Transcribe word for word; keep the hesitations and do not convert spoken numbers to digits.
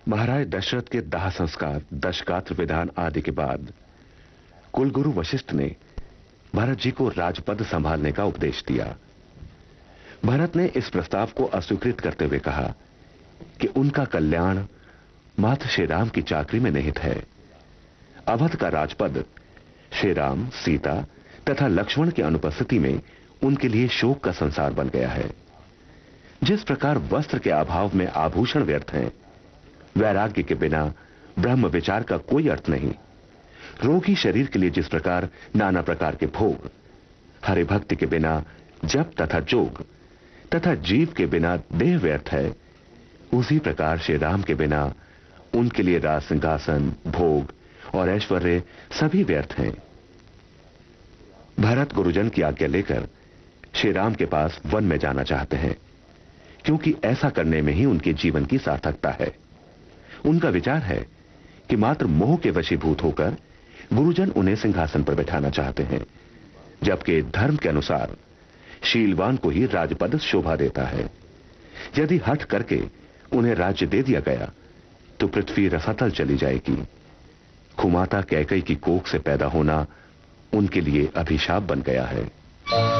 महाराज दशरथ के दाह संस्कार, दशगात्र विधान आदि के बाद कुलगुरु वशिष्ठ ने भरत जी को राजपद संभालने का उपदेश दिया। भरत ने इस प्रस्ताव को अस्वीकृत करते हुए कहा कि उनका कल्याण मात्र श्री राम की चाकरी में निहित है। अवध का राजपद श्री राम, सीता तथा लक्ष्मण की अनुपस्थिति में उनके लिए शोक का संसार बन गया है। जिस प्रकार वस्त्र के अभाव में आभूषण व्यर्थ हैं, वैराग्य के बिना ब्रह्म विचार का कोई अर्थ नहीं। रोगी शरीर के लिए जिस प्रकार नाना प्रकार के भोग, हरि भक्ति के बिना जप तथा जोग तथा जीव के बिना देह व्यर्थ है, उसी प्रकार श्री राम के बिना उनके लिए राज सिंहासन, भोग और ऐश्वर्य सभी व्यर्थ हैं। भरत गुरुजन की आज्ञा लेकर श्री राम के पास वन में जाना चाहते हैं, क्योंकि ऐसा करने में ही उनके जीवन की सार्थकता है। उनका विचार है कि मात्र मोह के वशीभूत होकर गुरुजन उन्हें सिंहासन पर बैठाना चाहते हैं, जबकि धर्म के अनुसार शीलवान को ही राजपद शोभा देता है। यदि हठ करके उन्हें राज्य दे दिया गया तो पृथ्वी रसातल चली जाएगी। कुमाता कैकई की कोख से पैदा होना उनके लिए अभिशाप बन गया है।